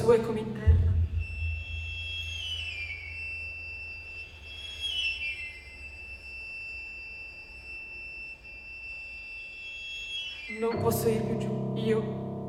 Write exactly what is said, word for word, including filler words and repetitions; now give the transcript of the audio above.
Su e come in terra. Non posso ir più giù, io